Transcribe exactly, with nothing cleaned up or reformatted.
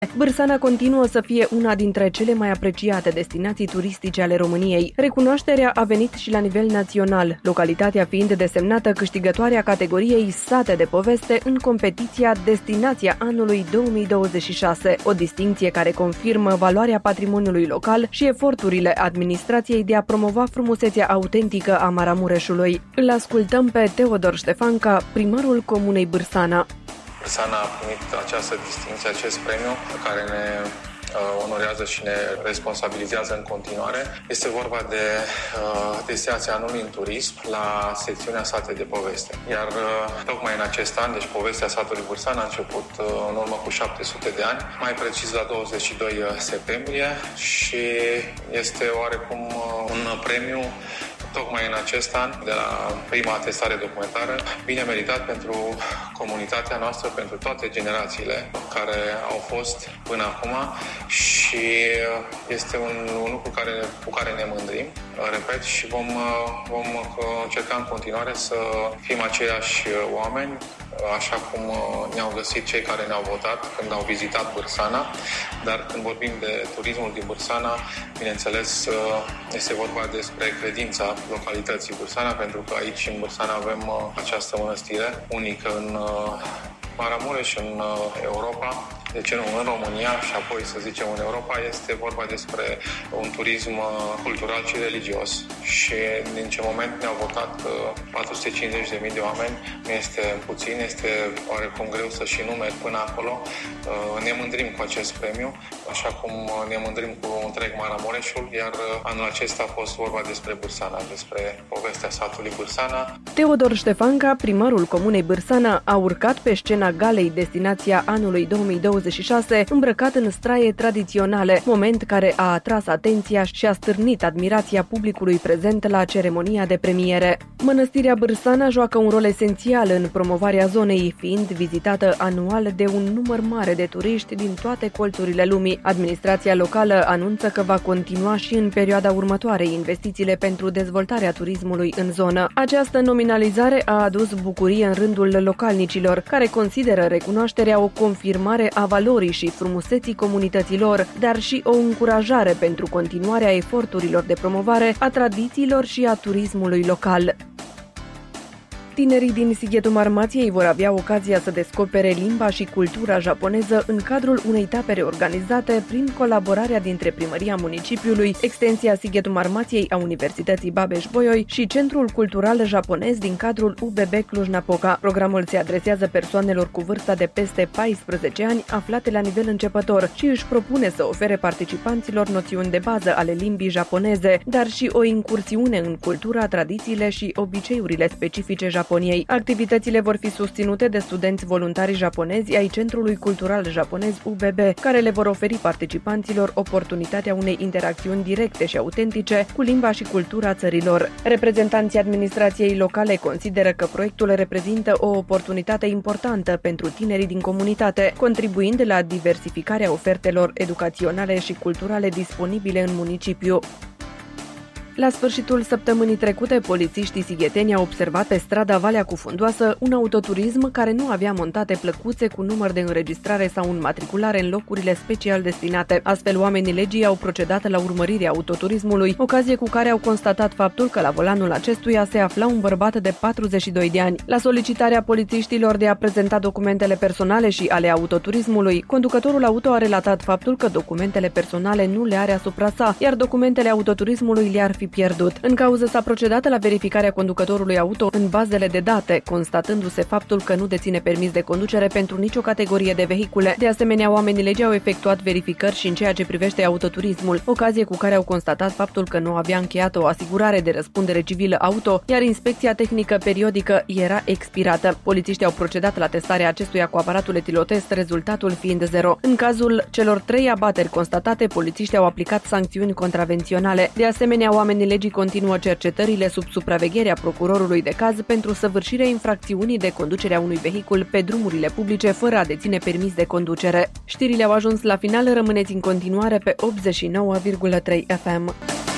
Bârsana continuă să fie una dintre cele mai apreciate destinații turistice ale României. Recunoașterea a venit și la nivel național, localitatea fiind desemnată câștigătoare a categoriei Sate de poveste în competiția Destinația anului două mii douăzeci și șase, o distincție care confirmă valoarea patrimoniului local și eforturile administrației de a promova frumusețea autentică a Maramureșului. Îl ascultăm pe Teodor Ștefanca, primarul comunei Bârsana. Bârsana a primit această distinție, acest premiu care ne onorează și ne responsabilizează în continuare. Este vorba de uh, destinația anului în turism la secțiunea Sate de poveste. Iar uh, tocmai în acest an, deci povestea satului Bârsana a început uh, în urmă cu șapte sute de ani, mai precis la douăzeci și doi septembrie, și este oarecum uh, un premiu tocmai în acest an, de la prima atestare documentară, bine meritat pentru comunitatea noastră, pentru toate generațiile care au fost până acum, și este un, un lucru care, cu care ne mândrim, repet, și vom, vom încerca în continuare să fim aceiași oameni, așa cum ne-au găsit cei care ne-au votat când au vizitat Bârsana. Dar când vorbim de turismul din Bârsana, bineînțeles, este vorba despre credința localității Bârsana, pentru că aici în Bârsana avem această mănăstire unică în Maramureș, în Europa, de ce nu în România și apoi să zicem în Europa. Este vorba despre un turism cultural și religios, și din ce moment ne-au votat patru sute cincizeci de mii de oameni, nu este puțin, este oarecum greu să și numeri până acolo. Ne mândrim cu acest premiu, așa cum ne mândrim cu întreg Maramureșul, iar anul acesta a fost vorba despre Bârsana, despre povestea satului Bârsana. Teodor Ștefanca, primarul comunei Bârsana, a urcat pe scena galei Destinația anului două mii douăzeci și șase, îmbrăcat în straie tradiționale, moment care a atras atenția și a stârnit admirația publicului prezent la ceremonia de premiere. Mănăstirea Bârsana joacă un rol esențial în promovarea zonei, fiind vizitată anual de un număr mare de turiști din toate colțurile lumii. Administrația locală anunță că va continua și în perioada următoare investițiile pentru dezvoltarea turismului în zonă. Această nominalizare a adus bucurie în rândul localnicilor, care consideră recunoașterea o confirmare a valorii și frumuseții comunităților, dar și o încurajare pentru continuarea eforturilor de promovare a tradițiilor și a turismului local. Tinerii din Sighetul Marmației vor avea ocazia să descopere limba și cultura japoneză în cadrul unei tapere organizate prin colaborarea dintre Primăria Municipiului, Extensia Sighetul Marmației a Universității Babeș-Bolyai și Centrul Cultural Japonez din cadrul U B B Cluj-Napoca. Programul se adresează persoanelor cu vârsta de peste paisprezece ani aflate la nivel începător și își propune să ofere participanților noțiuni de bază ale limbii japoneze, dar și o incursiune în cultura, tradițiile și obiceiurile specifice japoneze. Japoniei. Activitățile vor fi susținute de studenți voluntari japonezi ai Centrului Cultural Japonez U B B, care le vor oferi participanților oportunitatea unei interacțiuni directe și autentice cu limba și cultura țărilor. Reprezentanții administrației locale consideră că proiectul reprezintă o oportunitate importantă pentru tinerii din comunitate, contribuind la diversificarea ofertelor educaționale și culturale disponibile în municipiu. La sfârșitul săptămânii trecute, polițiștii sigheteni au observat pe strada Valea Cufundoasă un autoturism care nu avea montate plăcuțe cu număr de înregistrare sau înmatriculare în locurile special destinate. Astfel, oamenii legii au procedat la urmărirea autoturismului, ocazie cu care au constatat faptul că la volanul acestuia se afla un bărbat de patruzeci și doi de ani. La solicitarea polițiștilor de a prezenta documentele personale și ale autoturismului, conducătorul auto a relatat faptul că documentele personale nu le are asupra sa, iar documentele autoturismului le-ar fi pierdut. În cauză s-a procedat la verificarea conducătorului auto în bazele de date, constatându-se faptul că nu deține permis de conducere pentru nicio categorie de vehicule. De asemenea, oamenii legii au efectuat verificări și în ceea ce privește autoturismul, ocazie cu care au constatat faptul că nu avea încheiată o asigurare de răspundere civilă auto, iar inspecția tehnică periodică era expirată. Polițiștii au procedat la testarea acestuia cu aparatul etilotest, rezultatul fiind zero. În cazul celor trei abateri constatate, polițiștii au aplicat sancțiuni contravenționale. De asemenea, oamenii legii continuă cercetările sub supravegherea procurorului de caz pentru săvârșirea infracțiunii de conducere a unui vehicul pe drumurile publice fără a deține permis de conducere. Știrile au ajuns la final, rămâneți în continuare pe optzeci și nouă virgulă trei F M.